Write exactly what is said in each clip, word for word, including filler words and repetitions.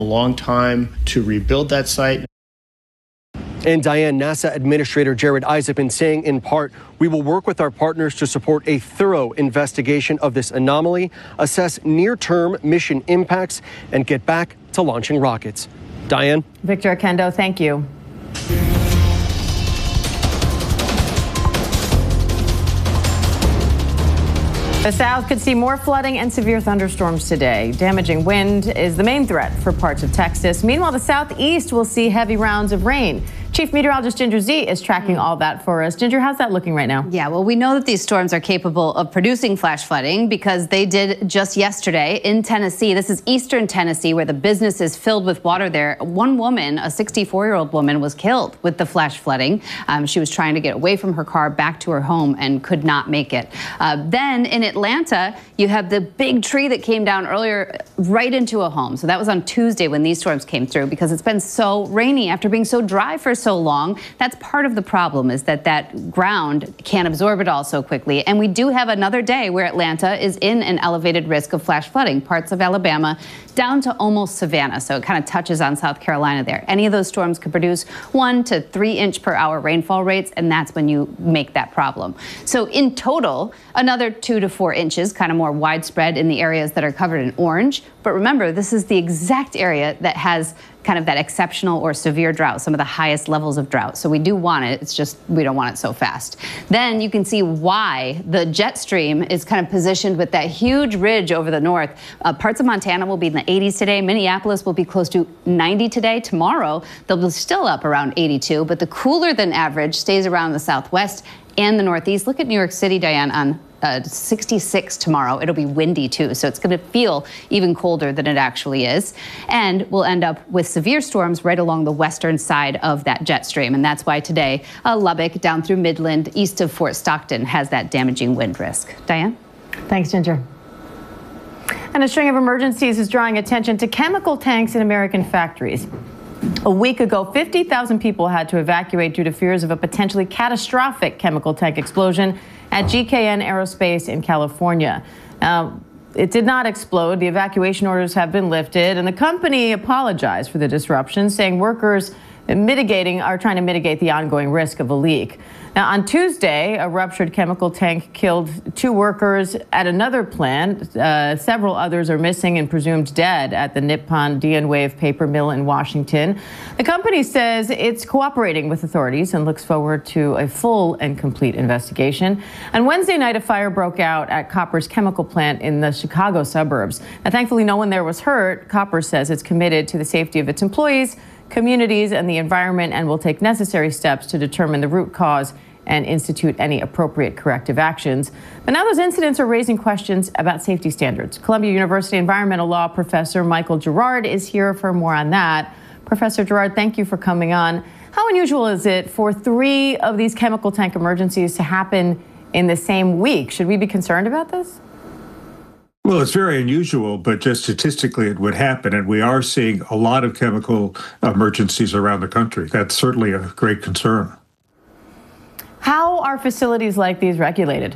A long time to rebuild that site. And Diane, NASA Administrator Jared Isaacman saying in part, we will work with our partners to support a thorough investigation of this anomaly, assess near-term mission impacts, and get back to launching rockets. Diane? Victor Oquendo, thank you. The South could see more flooding and severe thunderstorms today. Damaging wind is the main threat for parts of Texas. Meanwhile, the Southeast will see heavy rounds of rain. Chief Meteorologist Ginger Zee is tracking all that for us. Ginger, how's that looking right now? Yeah, well, we know that these storms are capable of producing flash flooding because they did just yesterday in Tennessee. This is eastern Tennessee, where the business is filled with water there. One woman, a sixty-four-year-old woman, was killed with the flash flooding. Um, she was trying to get away from her car back to her home and could not make it. Uh, then in Atlanta, you have the big tree that came down earlier right into a home. So that was on Tuesday when these storms came through, because it's been so rainy after being so dry for so long. That's part of the problem, is that that ground can't absorb it all so quickly. And we do have another day where Atlanta is in an elevated risk of flash flooding, parts of Alabama down to almost Savannah. So it kind of touches on South Carolina there. Any of those storms could produce one to three inch per hour rainfall rates, and that's when you make that problem. So in total, another two to four inches, kind of more widespread in the areas that are covered in orange. But remember, this is the exact area that has kind of that exceptional or severe drought, some of the highest levels of drought. So we do want it, it's just we don't want it so fast. Then you can see why the jet stream is kind of positioned with that huge ridge over the north. Uh, parts of Montana will be in the eighties today. Minneapolis will be close to ninety today. Tomorrow, they'll be still up around eighty-two, but the cooler than average stays around the southwest and the northeast. Look at New York City, Diane, on Uh, sixty-six tomorrow. It'll be windy too, so it's going to feel even colder than it actually is. And we'll end up with severe storms right along the western side of that jet stream. And that's why today, uh, Lubbock down through Midland, east of Fort Stockton, has that damaging wind risk. Diane? Thanks, Ginger. And a string of emergencies is drawing attention to chemical tanks in American factories. A week ago, fifty thousand people had to evacuate due to fears of a potentially catastrophic chemical tank explosion at G K N Aerospace in California. Now, it did not explode. The evacuation orders have been lifted, and the company apologized for the disruption, saying workers mitigating are trying to mitigate the ongoing risk of a leak. Now, on Tuesday, a ruptured chemical tank killed two workers at another plant. Uh, several others are missing and presumed dead at the Nippon D N Wave paper mill in Washington. The company says it's cooperating with authorities and looks forward to a full and complete investigation. On Wednesday night, a fire broke out at Koppers' chemical plant in the Chicago suburbs. Now, thankfully, no one there was hurt. Koppers says it's committed to the safety of its employees, communities, and the environment, and will take necessary steps to determine the root cause and institute any appropriate corrective actions. But now those incidents are raising questions about safety standards. Columbia University environmental law professor Michael Gerard is here for more on that. Professor Gerard, thank you for coming on. How unusual is it for three of these chemical tank emergencies to happen in the same week? Should we be concerned about this? Well, it's very unusual, but just statistically it would happen. And we are seeing a lot of chemical emergencies around the country. That's certainly a great concern. How are facilities like these regulated?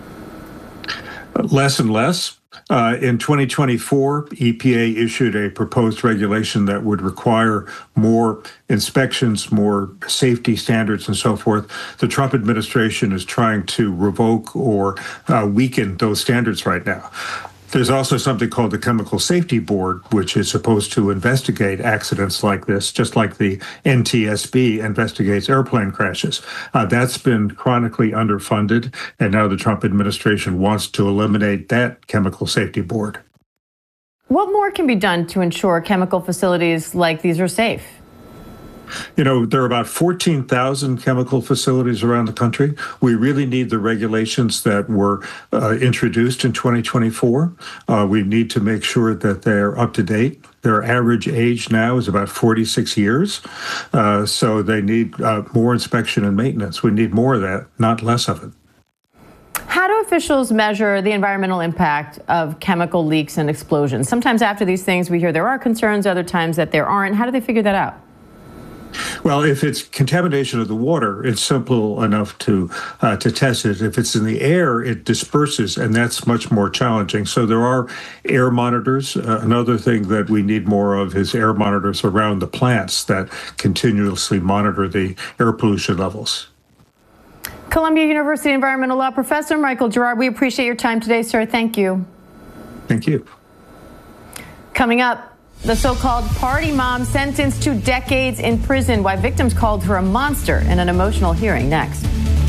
Less and less. Uh, in twenty twenty-four, E P A issued a proposed regulation that would require more inspections, more safety standards, and so forth. The Trump administration is trying to revoke or uh, weaken those standards right now. There's also something called the Chemical Safety Board, which is supposed to investigate accidents like this, just like the N T S B investigates airplane crashes. Uh, that's been chronically underfunded, and now the Trump administration wants to eliminate that Chemical Safety Board. What more can be done to ensure chemical facilities like these are safe? You know, there are about fourteen thousand chemical facilities around the country. We really need the regulations that were uh, introduced in twenty twenty-four. Uh, we need to make sure that they're up to date. Their average age now is about forty-six years. Uh, so they need uh, more inspection and maintenance. We need more of that, not less of it. How do officials measure the environmental impact of chemical leaks and explosions? Sometimes after these things, we hear there are concerns, other times that there aren't. How do they figure that out? Well, if it's contamination of the water, it's simple enough to uh, to test it. If it's in the air, it disperses, and that's much more challenging. So there are air monitors. Uh, another thing that we need more of is air monitors around the plants that continuously monitor the air pollution levels. Columbia University Environmental Law Professor Michael Gerard, we appreciate your time today, sir. Thank you. Thank you. Coming up, the so-called party mom sentenced to decades in prison. Why victims called her a monster in an emotional hearing. Next.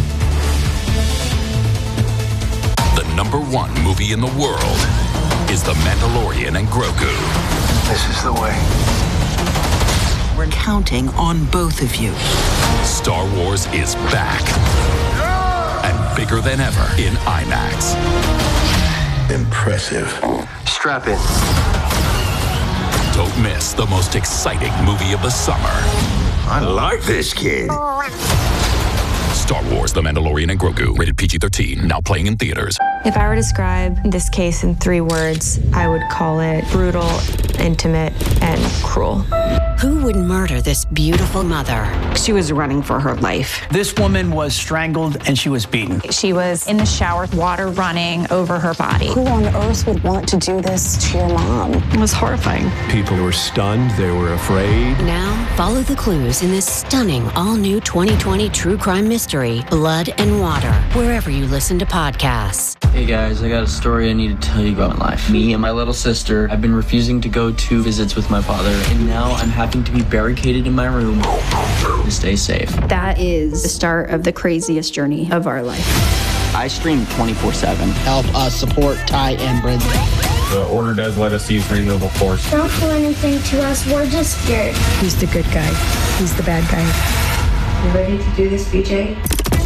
The number one movie in the world is The Mandalorian and Grogu. This is the way. We're counting on both of you. Star Wars is back. And bigger than ever in IMAX. Impressive. Strap in. Don't miss the most exciting movie of the summer. I like this kid. Star Wars, The Mandalorian and Grogu, rated P G thirteen, now playing in theaters. If I were to describe this case in three words, I would call it brutal, intimate, and cruel. Who would murder this beautiful mother? She was running for her life. This woman was strangled and she was beaten. She was in the shower, water running over her body. Who on earth would want to do this to your mom? It was horrifying. People were stunned. They were afraid. Now, follow the clues in this stunning all-new twenty twenty true crime mystery, Blood and Water, wherever you listen to podcasts. Hey guys, I got a story I need to tell you about my life. Me and my little sister have been refusing to go to visits with my father, and now I'm having to be barricaded in my room to stay safe. That is the start of the craziest journey of our life. I stream twenty-four seven. Help us support Ty and Bridget. The order does let us use renewable force. Don't do anything to us, we're just scared. Who's the good guy? Who's the bad guy? You ready to do this, B J?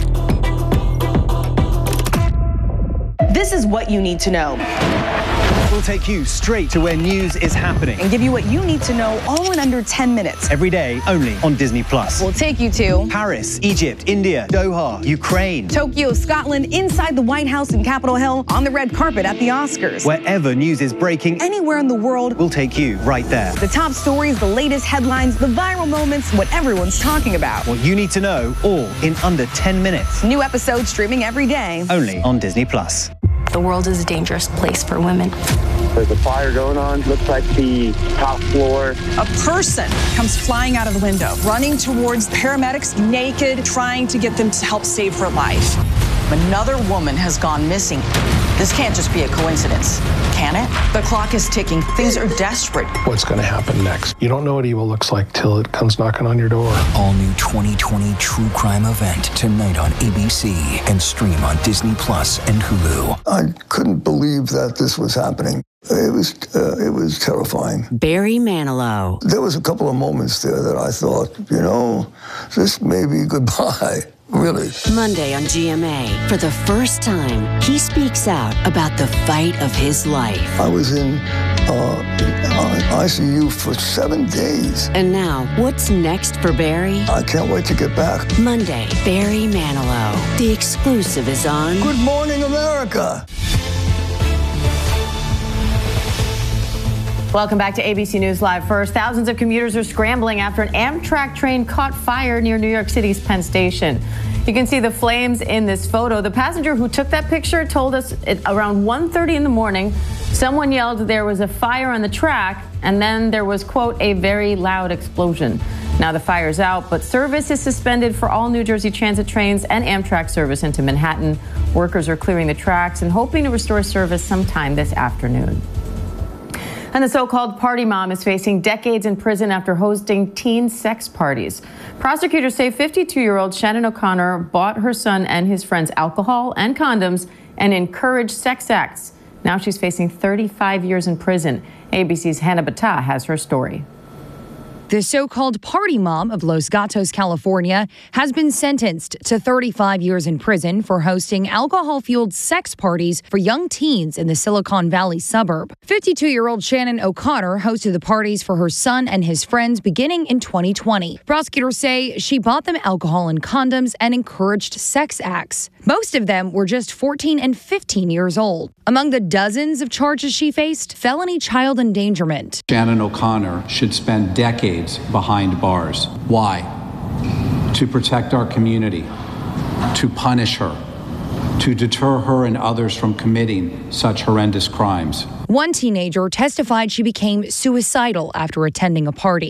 This is what you need to know. We'll take you straight to where news is happening and give you what you need to know all in under ten minutes. Every day, only on Disney Plus. We'll take you to Paris, Egypt, India, Doha, Ukraine, Tokyo, Scotland, inside the White House in Capitol Hill, on the red carpet at the Oscars. Wherever news is breaking, anywhere in the world, we'll take you right there. The top stories, the latest headlines, the viral moments, what everyone's talking about. What you need to know, all in under ten minutes. New episodes streaming every day. Only on Disney Plus. The world is a dangerous place for women. There's a fire going on. Looks like the top floor. A person comes flying out of the window, running towards paramedics, naked, trying to get them to help save her life. Another woman has gone missing. This can't just be a coincidence, can it? The clock is ticking. Things are desperate. What's going to happen next? You don't know what evil looks like till it comes knocking on your door. All new twenty twenty true crime event tonight on A B C and stream on Disney Plus and Hulu. I couldn't believe that this was happening. It was uh, it was terrifying. Barry Manilow. There was a couple of moments there that I thought, you know, this may be goodbye. Really? Monday on G M A. For the first time, he speaks out about the fight of his life. I was in uh, I C U for seven days. And now, what's next for Barry? I can't wait to get back. Monday, Barry Manilow. The exclusive is on Good Morning America. Welcome back to A B C News Live. First, thousands of commuters are scrambling after an Amtrak train caught fire near New York City's Penn Station. You can see the flames in this photo. The passenger who took that picture told us at around one thirty in the morning, someone yelled there was a fire on the track, and then there was, quote, a very loud explosion. Now the fire's out, but service is suspended for all New Jersey Transit trains and Amtrak service into Manhattan. Workers are clearing the tracks and hoping to restore service sometime this afternoon. And the so-called party mom is facing decades in prison after hosting teen sex parties. Prosecutors say fifty-two-year-old Shannon O'Connor bought her son and his friends alcohol and condoms and encouraged sex acts. Now she's facing thirty-five years in prison. A B C's Hannah Battah has her story. The so-called party mom of Los Gatos, California, has been sentenced to thirty-five years in prison for hosting alcohol-fueled sex parties for young teens in the Silicon Valley suburb. fifty-two-year-old Shannon O'Connor hosted the parties for her son and his friends beginning in twenty twenty. Prosecutors say she bought them alcohol and condoms and encouraged sex acts. Most of them were just fourteen and fifteen years old. Among the dozens of charges she faced, felony child endangerment. Shannon O'Connor should spend decades behind bars. Why? to protect our community, to punish her, to deter her and others from committing such horrendous crimes. One teenager testified she became suicidal after attending a party.